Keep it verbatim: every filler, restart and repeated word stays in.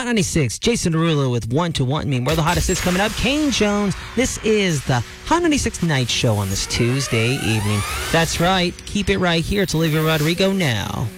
Hot ninety-six, Jason Derulo with One to One Me. More of the hottest hits coming up. Kane Jones. This is the Hot ninety-six Night Show on this Tuesday evening. That's right. Keep it right here. It's Olivia Rodrigo now.